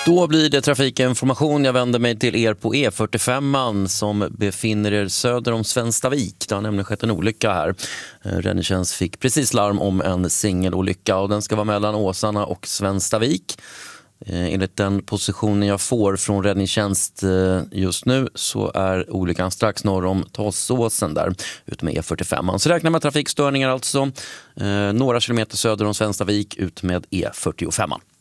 Då blir det trafikinformation. Jag vänder mig till er på E45 som befinner er söder om Svenstavik. Det har nämligen skett en olycka här. Räddningstjänst fick precis larm om en singelolycka och den ska vara mellan Åsarna och Svenstavik. Enligt den positionen jag får från räddningstjänst just nu så är olyckan strax norr om Tåssåsen där ut med E45. Så räknar med trafikstörningar alltså några kilometer söder om Svenstavik ut med E45.